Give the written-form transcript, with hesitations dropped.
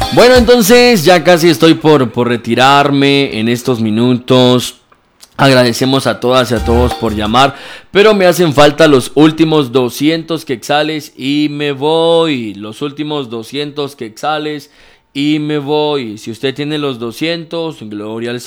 Bueno, entonces ya casi estoy por retirarme en estos minutos. Agradecemos a todas y a todos por llamar, pero me hacen falta los últimos 200 quetzales y me voy. Los últimos 200 quetzales y me voy. Si usted tiene los 200, gloria al